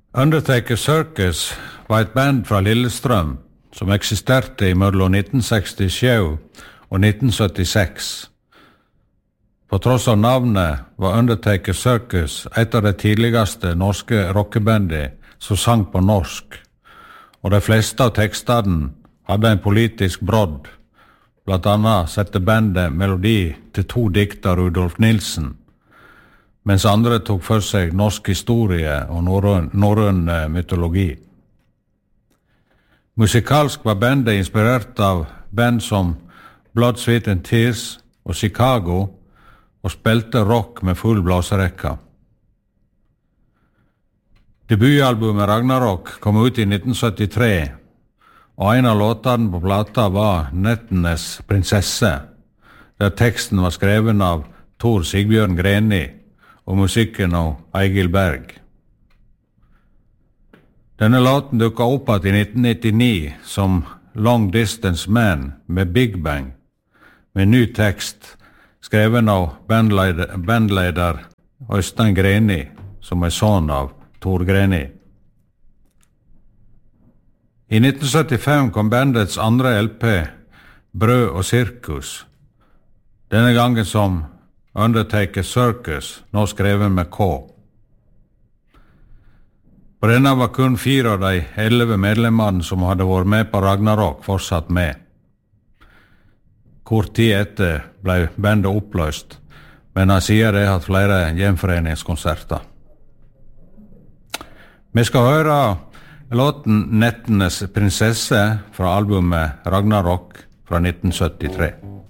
Undertaker Circus var et band fra Lillestrøm som eksisterte mellom 1967 og 1976. På tross av navnet var Undertaker Circus et av de tidligste norske rockebandene som sang på norsk, og de fleste av tekstene hadde en politisk brodd. Blant annet sette bandet melodi til 2 dikt av Rudolf Nilsen, mens andre tok for seg norsk historie og norrøn mytologi. Musikalsk var bandet inspirert av band som Blood, Sweat and Tears og Chicago, og spilte rock med full blåserekka. Debutalbumet Ragnarok kom ut i 1973, og en av låtene på plata var Nettenes prinsesse, der teksten var skreven av Tor Sigbjørn Greni og musikken av Egil Berg. Denne låten dukket opp i 1999 som Long Distance Man med Big Bang, med ny tekst skreven av bandleder Øystein Greni, som er sønn av Tor Greni. I 1975 kom bandets andre LP, Brød og Sirkus, denne gangen som Undertaker Circus, nå skrevet med K. På denne var kun 4 av de 11 medlemmene som hadde vært med på Ragnarok fortsatt med. Kort tid etter ble bandet oppløst, men han sier det hatt flere gjenforeningskonserter. Vi skal høre låten Nettenes prinsesse fra albumet Ragnarok fra 1973.